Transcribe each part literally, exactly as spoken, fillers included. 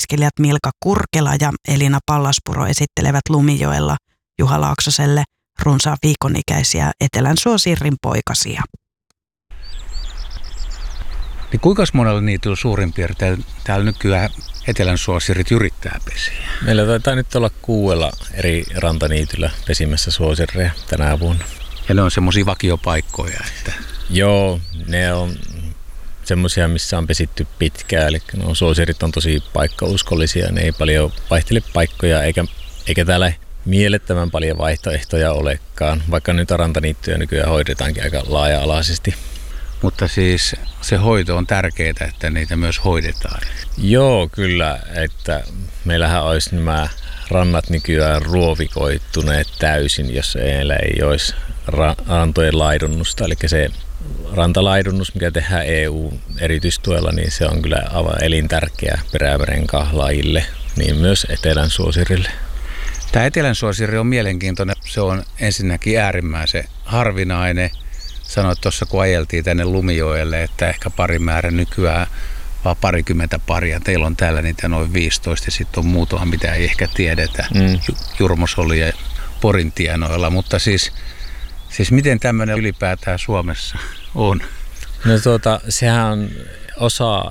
luontotutkijat Milka Kurkela ja Elina Pallaspuro esittelevät Lumijoella Juha Laaksoselle runsaan viikon ikäisiä Etelänsuosirrin poikasia. Niin kuinka monella niityllä suurin piirtein täällä nykyään Etelänsuosirrit yrittää pesiä? Meillä taitaa nyt olla kuudella eri rantaniityllä pesimässä suosirreja tänä vuonna. Ja ne on semmoisia vakiopaikkoja, että... Joo, ne on semmoisia, missä on pesitty pitkään. Eli no, suosirit on tosi paikkauskollisia, ne ei paljon vaihtele paikkoja, eikä, eikä täällä mielettömän paljon vaihtoehtoja olekaan, vaikka nyt rantaniittyjä nykyään hoidetaankin aika laaja-alaisesti. Mutta siis se hoito on tärkeää, että niitä myös hoidetaan. Joo, kyllä, että meillähän olisi nämä rannat nykyään ruovikoittuneet täysin, jos meillä ei olisi rantojen laidunnusta. Eli se rantalaidunnus, mikä tehdään E U-erityistuella, niin se on kyllä aivan elintärkeä Perämeren kahlaajille, niin myös Etelänsuosirille. Tämä Etelänsuosirri on mielenkiintoinen. Se on ensinnäkin äärimmäisen harvinainen. Sanoit tuossa, kun ajeltiin tänne Lumijoelle, että ehkä parimäärä nykyään vaan parikymmentä paria. Teillä on täällä niitä noin viisitoista ja sitten on muutaman, mitä ei ehkä tiedetä. Mm. Jurmosoli ja Porin tienoilla. Mutta siis, siis miten tämmöinen ylipäätään Suomessa on? No tuota, sehän on osa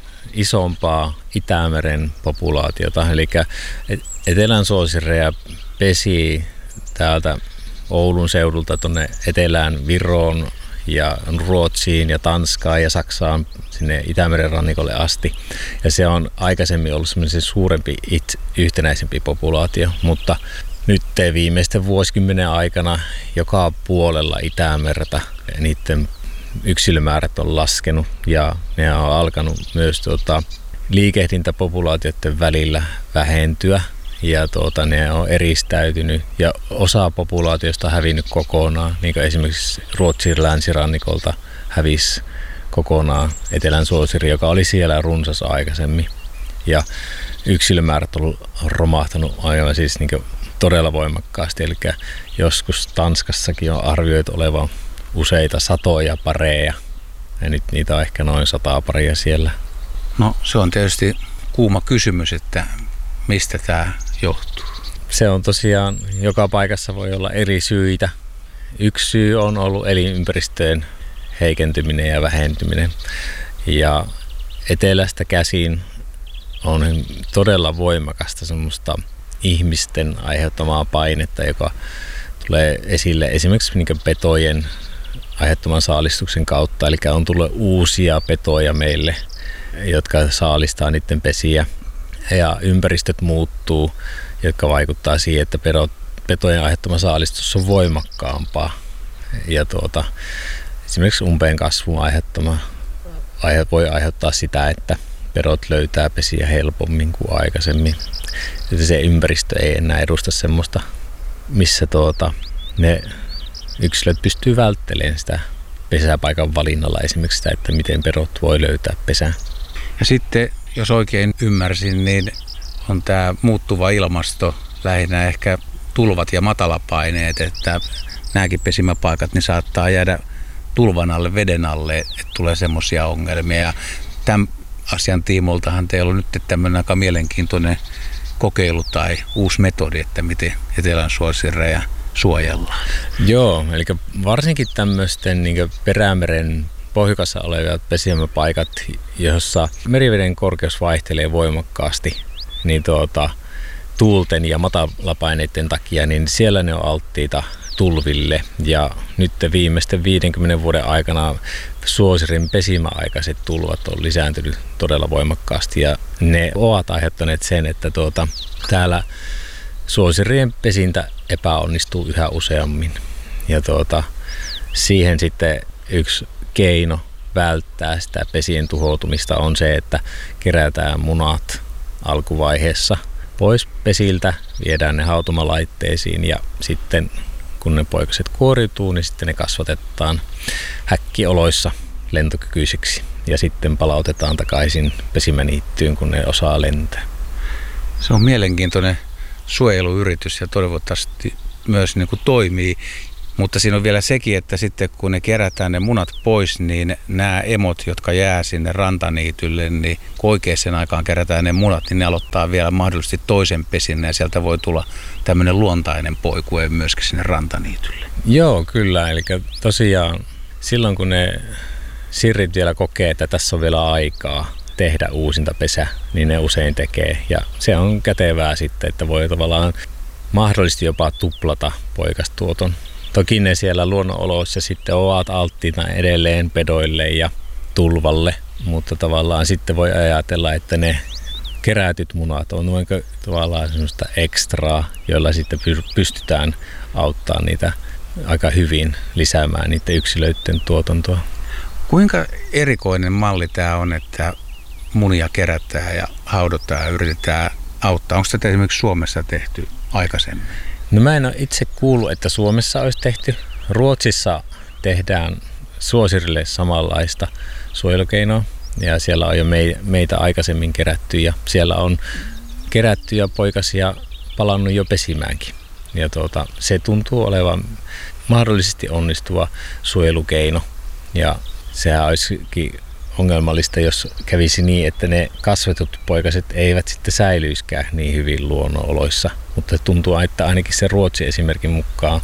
isompaa Itämeren populaatiota. Eli Etelänsuosirreja pesii täältä Oulun seudulta tuonne etelään Viroon ja Ruotsiin ja Tanskaan ja Saksaan sinne Itämeren rannikolle asti. Ja se on aikaisemmin ollut semmoinen suurempi, it, yhtenäisempi populaatio, mutta nyt viimeisten vuosikymmenen aikana joka puolella Itämerta niiden yksilömäärät on laskenut ja ne on alkanut myös tuota, liikehdintäpopulaatioiden välillä vähentyä. Ja tuota, ne on eristäytynyt ja osa populaatiosta on hävinnyt kokonaan, niin kuin esimerkiksi Ruotsin länsirannikolta hävisi kokonaan Etelänsuosiri, joka oli siellä runsas aikaisemmin. Ja yksilömäärät on romahtanut aivan siis niin kuin todella voimakkaasti, eli joskus Tanskassakin on arvioitu olevan useita satoja pareja, ja nyt niitä on ehkä noin sataa paria siellä. No se on tietysti kuuma kysymys, että mistä tämä johtuu? Se on tosiaan, joka paikassa voi olla eri syitä. Yksi syy on ollut elinympäristöjen heikentyminen ja vähentyminen. Ja etelästä käsin on todella voimakasta semmoista ihmisten aiheuttamaa painetta, joka tulee esille esimerkiksi niin petojen aiheuttaman saalistuksen kautta. Eli on tullut uusia petoja meille, jotka saalistaa niiden pesiä. Ja ympäristöt muuttuu, jotka vaikuttaa siihen, että petojen aiheuttama saalistus on voimakkaampaa. Ja tuota, esimerkiksi umpeen kasvun aiheuttama aihe, voi aiheuttaa sitä, että pedot löytää pesiä helpommin kuin aikaisemmin. Ja se ympäristö ei enää edusta semmoista, missä tuota, ne yksilöt pystyy välttelemään sitä pesäpaikan valinnalla esimerkiksi sitä, että miten pedot voi löytää pesää. Ja sitten, jos oikein ymmärsin, niin on tämä muuttuva ilmasto, lähinnä ehkä tulvat ja matalapaineet, että nämäkin pesimäpaikat niin saattaa jäädä tulvan alle, veden alle, että tulee semmoisia ongelmia. Ja tämän asian tiimoltahan teillä on nyt tämmöinen aika mielenkiintoinen kokeilu tai uusi metodi, että miten Etelänsuosirreja suojellaan. Joo, eli varsinkin tämmöisten niin Perämeren pohjukassa olevat pesimäpaikat, joissa meriveden korkeus vaihtelee voimakkaasti, niin tuota, tuulten ja matalapaineiden takia, niin siellä ne on alttiita tulville. Ja nyt viimeisten viidenkymmenen vuoden aikana suosirin pesimäaikaiset tulvat on lisääntynyt todella voimakkaasti. Ja ne ovat aiheuttaneet sen, että tuota, täällä suosirien pesintä epäonnistuu yhä useammin. Ja tuota, siihen sitten yksi keino välttää sitä pesien tuhoutumista on se, että kerätään munat alkuvaiheessa pois pesiltä, viedään ne hautomalaitteisiin ja sitten kun ne poikaset kuoriutuu, niin sitten ne kasvatetaan häkkioloissa lentokykyisiksi ja sitten palautetaan takaisin pesimäniittyyn, kun ne osaa lentää. Se on mielenkiintoinen suojeluyritys ja toivottavasti myös niin kuin toimii. Mutta siinä on vielä sekin, että sitten kun ne kerätään ne munat pois, niin nämä emot, jotka jää sinne rantaniitylle, niin kun oikeaan aikaan kerätään ne munat, niin ne aloittaa vielä mahdollisesti toisen pesinnän ja sieltä voi tulla tämmöinen luontainen poikue myöskin sinne rantaniitylle. Joo, kyllä. Eli tosiaan silloin kun ne sirrit vielä kokee, että tässä on vielä aikaa tehdä uusinta pesä, niin ne usein tekee. Ja se on kätevää sitten, että voi tavallaan mahdollisesti jopa tuplata poikastuoton. Toki ne siellä luonnonoloissa sitten ovat alttiina edelleen pedoille ja tulvalle, mutta tavallaan sitten voi ajatella, että ne kerätyt munat on tavallaan semmoista ekstraa, joilla sitten pystytään auttamaan niitä aika hyvin lisäämään niiden yksilöiden tuotantoa. Kuinka erikoinen malli tämä on, että munia kerätään ja haudotaan ja yritetään auttaa? Onko tätä esimerkiksi Suomessa tehty aikaisemmin? No mä en ole itse kuullut, että Suomessa olisi tehty. Ruotsissa tehdään suosirille samanlaista suojelukeinoa ja siellä on jo meitä aikaisemmin kerätty ja siellä on kerätty ja poikasia palannut jo pesimäänkin. Ja tuota, se tuntuu olevan mahdollisesti onnistuva suojelukeino ja sehän olisikin ongelmallista, jos kävisi niin, että ne kasvetut poikaset eivät sitten säilyiskään niin hyvin luonnonoloissa. Mutta tuntuu, että ainakin se Ruotsin esimerkin mukaan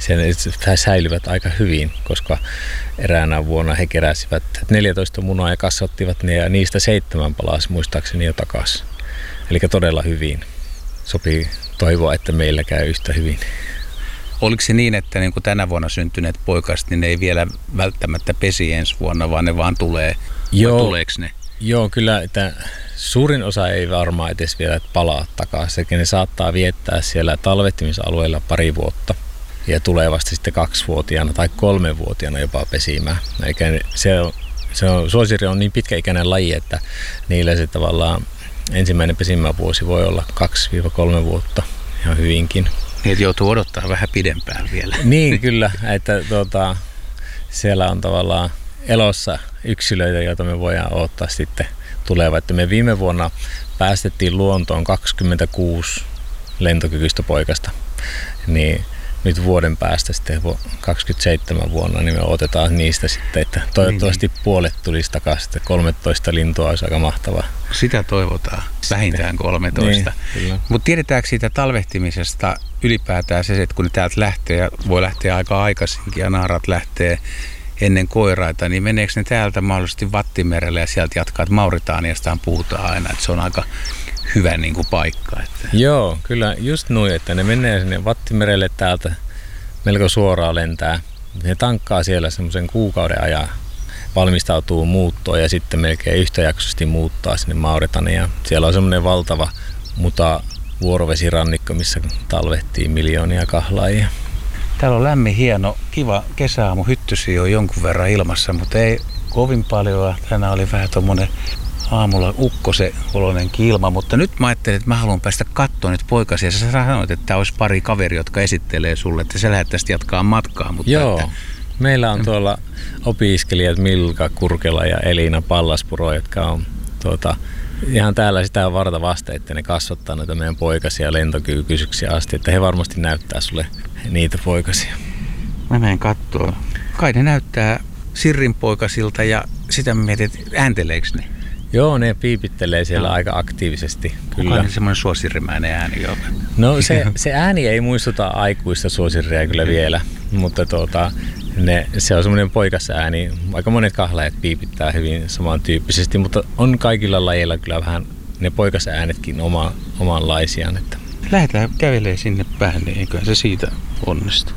he säilyvät aika hyvin, koska eräänä vuonna he keräsivät neljätoista munaa ja kasvattivat ne ja niistä seitsemän palasi muistaakseni jo takaisin. Eli todella hyvin. Sopii toivoa, että meillä käy yhtä hyvin. Oliko se niin, että niin kuin tänä vuonna syntyneet poikaset, niin ne ei vielä välttämättä pesi ensi vuonna, vaan ne vaan tulee? Joo, tuleeko ne? Joo, kyllä. Että suurin osa ei varmaan edes vielä palaa takaisin. Ne saattaa viettää siellä talvehtimisalueella pari vuotta ja tulee vasta sitten kaksivuotiaana tai kolmevuotiaana jopa pesimään. Eikä se on, se on, suosiri on niin pitkäikäinen laji, että niillä se tavallaan ensimmäinen pesimävuosi voi olla kaksi kolme vuotta ihan hyvinkin. Niin, että joutuu odottaa vähän pidempään vielä. Niin, kyllä. Että tuota, siellä on tavallaan elossa yksilöitä, joita me voidaan odottaa sitten tuleva. Että me viime vuonna päästettiin luontoon kaksikymmentäkuusi lentokykyistä poikasta. Niin nyt vuoden päästä sitten kaksikymmentäseitsemän vuonna, niin me otetaan niistä sitten, että toivottavasti niin, puolet tulisi takaisin. kolmetoista lintua olisi aika mahtavaa. Sitä toivotaan. Vähintään kolmetoista. Niin, mutta tiedetäänkö siitä talvehtimisesta ylipäätään se, että kun ne täältä lähtee ja voi lähteä aika aikaisinkin ja naarat lähtee ennen koiraita, niin meneekö ne täältä mahdollisesti Vattimerelle ja sieltä jatkaa, että Mauritaaniastaan puhutaan aina, että se on aika hyvä niin kuin paikka. Että. Joo, kyllä just noin, että ne menee sinne Vattimerelle täältä melko suoraan lentää. Ne tankkaa siellä semmoisen kuukauden ajan, valmistautuu muuttoon ja sitten melkein yhtäjaksoisesti muuttaa sinne Mauritaniaan. Siellä on semmoinen valtava muta vuorovesirannikko, missä talvehtii miljoonia kahlaajia. Täällä on lämmin, hieno, kiva kesäaamu. Hyttysiä on jonkun verran ilmassa, mutta ei kovin paljon. Tänään oli vähän tuommoinen aamulla ukkosen oloinenkin ilma, mutta nyt mä ajattelin, että mä haluan päästä katsomaan nyt poikasia. Sä sanoit, että tää olisi pari kaveri, jotka esittelee sulle, että sä lähdet tästä jatkaa matkaa. Mutta joo, että meillä on tuolla opiskelijat Milka Kurkela ja Elina Pallaspuro, jotka on tuota, ihan täällä sitä varta vasta, että ne kasvattaa noita meidän poikasia lentokykyisyksiä asti, että he varmasti näyttää sulle niitä poikasia. Mä menen katsoa. Kai ne näyttää sirrin poikasilta ja sitä mä mietin, että äänteleekö ne? Joo, ne piipittelee siellä no. aika aktiivisesti. Kyllä. Onko ne semmoinen suosirrimäinen ääni jo? No se, se ääni ei muistuta aikuista suosirria kyllä vielä, mutta tuota, ne, se on semmoinen poikasääni. Aika monet kahlaajat piipittää hyvin samantyyppisesti, mutta on kaikilla lajeilla kyllä vähän ne poikasäänetkin oma, omanlaisiaan. Että. Lähdetään kävelemään sinne päin, niin eiköhän se siitä onnistu.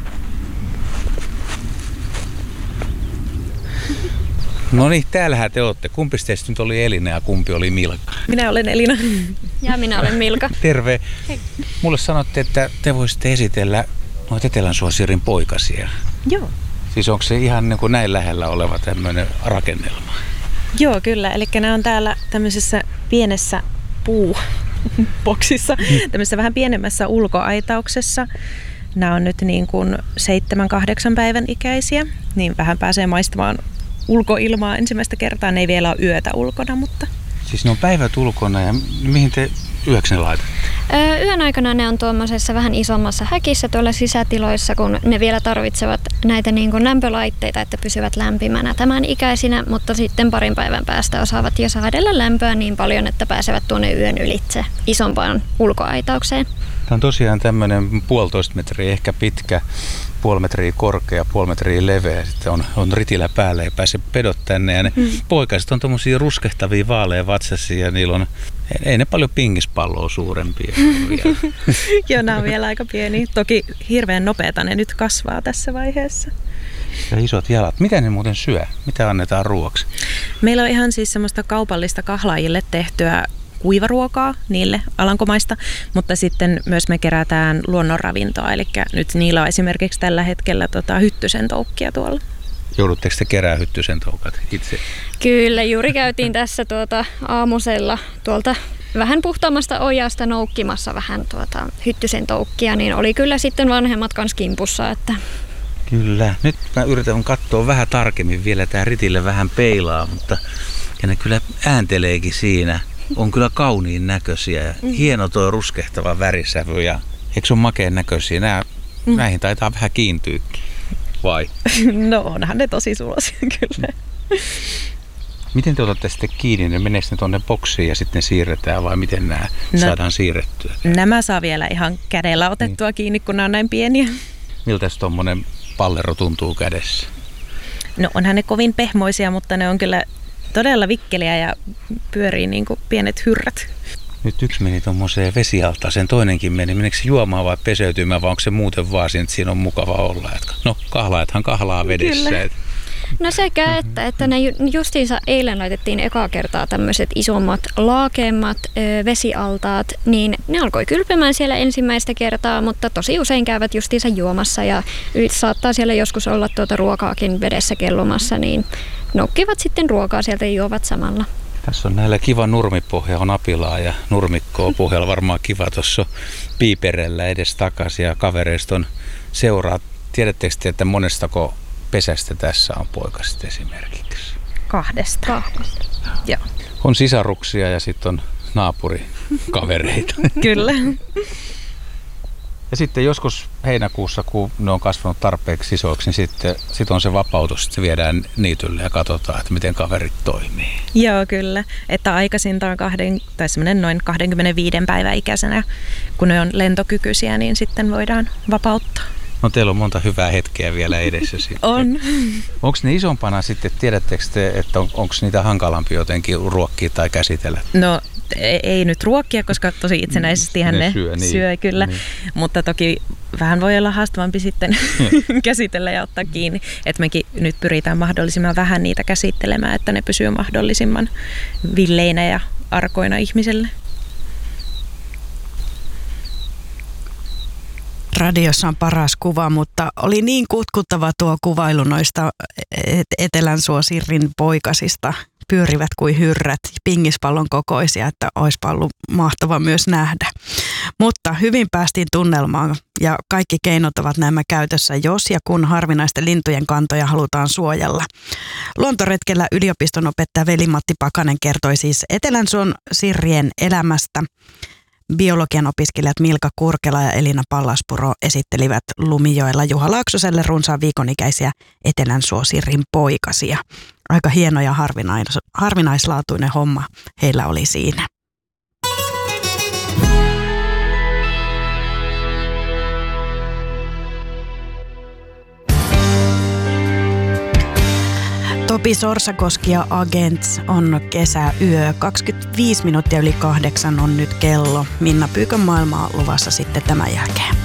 No niin, täällähän te olette. Kumpi teistä nyt oli Elina ja kumpi oli Milka? Minä olen Elina. Ja minä olen Milka. Terve. Hei. Mulle sanotte, että te voisitte esitellä noita Etelänsuosirin poikasia. Joo. Siis onko se ihan niin kuin näin lähellä oleva tämmöinen rakennelma? Joo, kyllä. Eli nämä on täällä tämmöisessä pienessä puuboksissa, tämmöisessä vähän pienemmässä ulkoaitauksessa. Nämä on nyt niin kuin seitsemän, kahdeksan päivän ikäisiä, niin vähän pääsee maistamaan ulkoilmaa ensimmäistä kertaa. Ne ei vielä ole yötä ulkona, mutta... Siis ne on päivät ulkona ja mihin te yöksi ne laitatte? Öö, yön aikana ne on tuommoisessa vähän isommassa häkissä tuolla sisätiloissa, kun ne vielä tarvitsevat näitä niin kuin lämpölaitteita, että pysyvät lämpimänä tämän ikäisinä, mutta sitten parin päivän päästä osaavat jo saadella lämpöä niin paljon, että pääsevät tuonne yön ylitse isompaan ulkoaitaukseen. Tämä on tosiaan tämmöinen puolitoista metriä ehkä pitkä, puoli metriä korkea, puoli metriä leveä. Sitten on, on ritilä päällä ja pääsee pedot tänne. Ja ne hmm. poikaset on tommosia ruskehtavia vaaleja vatsasia ja niillä on, ei ne paljon pingispalloa suurempia vielä. Joo, nämä on vielä aika pieni. Toki hirveän nopeata ne nyt kasvaa tässä vaiheessa. Ja isot jalat. Mitä ne muuten syö? Mitä annetaan ruoaksi? Meillä on ihan siis semmoista kaupallista kahlaajille tehtyä kuivaruokaa niille alankomaista, mutta sitten myös me kerätään luonnonravintoa, eli nyt niillä on esimerkiksi tällä hetkellä tota, hyttysen toukkia tuolla. Joudutteko te kerää hyttysen toukat itse? Kyllä, juuri käytiin tässä tuota aamusella tuolta vähän puhtaammasta ojasta noukkimassa vähän tuota hyttysen toukkia, niin oli kyllä sitten vanhemmat kans kimpussa, että kyllä. Nyt mä yritän katsoa vähän tarkemmin vielä, tää ritille vähän peilaa, mutta ja ne kyllä äänteleekin siinä. On kyllä kauniin näköisiä ja mm. hieno tuo ruskehtava värisävy ja eikö se ole makeen näköisiä? Nää, mm. Näihin taitaa vähän kiintyykin, vai? No onhan ne tosi sulosia kyllä. Miten te otatte sitten kiinni? Ne menee sitten tuonne boksiin ja sitten siirretään vai miten nämä no, saadaan siirrettyä? Nämä saa vielä ihan kädellä otettua niin kiinni, kun nämä on näin pieniä. Miltäs tuommoinen pallero tuntuu kädessä? No onhan ne kovin pehmoisia, mutta ne on kyllä todella vikkeliä ja pyörii niin kuin pienet hyrrät. Nyt yksi meni tuommoiseen vesialtaaseen, toinenkin meni. Menikö se juomaan vai peseytymään vai onko se muuten vaan siinä, että siinä on mukava olla? No kahlaajathan kahlaa vedessä. Kyllä. No sekä että, että ne justiinsa eilen laitettiin ekaa kertaa tämmöiset isommat, laakeemmat ö, vesialtaat, niin ne alkoi kylpemään siellä ensimmäistä kertaa, mutta tosi usein käyvät justiinsa juomassa ja saattaa siellä joskus olla tuota ruokaakin vedessä kellumassa, niin noukkivat sitten ruokaa sieltä ja juovat samalla. Tässä on näillä kiva nurmipohja, on apilaa ja nurmikkoa pohjalla. Varmaan kiva tuossa piiperellä edes takaisin ja kavereista on seuraa. Tiedättekö te, että monestako pesästä tässä on poikaset esimerkiksi? Kahdesta. Kahdesta. Joo. On sisaruksia ja sitten on naapurikavereita. Kyllä. Ja sitten joskus heinäkuussa, kun ne on kasvanut tarpeeksi isoiksi, niin sitten sit on se vapautus, että se viedään niitylle ja katsotaan, että miten kaverit toimii. Joo, kyllä. Että aikaisintaan kahden, tai semmoinen noin kaksikymmentäviisi päivän ikäisenä, kun ne on lentokykyisiä, niin sitten voidaan vapauttaa. No teillä on monta hyvää hetkeä vielä edessä sitten. On. Onko ne isompana sitten, tiedättekö te, että on, onko niitä hankalampi jotenkin ruokkia tai käsitellä? No ei nyt ruokkia, koska tosi itsenäisesti ne, ne syö, niin. syö kyllä, niin. Mutta toki vähän voi olla haastavampi sitten käsitellä ja ottaa kiinni. Että mekin nyt pyritään mahdollisimman vähän niitä käsittelemään, että ne pysyy mahdollisimman villeinä ja arkoina ihmiselle. Radiossa on paras kuva, mutta oli niin kutkuttava tuo kuvailu noista Etelänsuosirrin poikasista. Pyörivät kuin hyrrät, pingispallon kokoisia, että olisipa ollut mahtava myös nähdä. Mutta hyvin päästiin tunnelmaan ja kaikki keinot ovat nämä käytössä, jos ja kun harvinaisten lintujen kantoja halutaan suojella. Luontoretkellä yliopiston opettaja Veli-Matti Pakanen kertoi siis Etelänsuosirrien elämästä. Biologian opiskelijat Milka Kurkela ja Elina Pallaspuro esittelivät Lumijoella Juha Laaksoselle runsaan viikonikäisiä Etelänsuosirrin poikasia. Aika hieno ja harvinais, harvinaislaatuinen homma heillä oli siinä. Topi Sorsakoski ja Agents on kesäyö. kaksikymmentäviisi minuuttia yli kahdeksan on nyt kello. Minna Pyykön maailmaa luvassa sitten tämän jälkeen.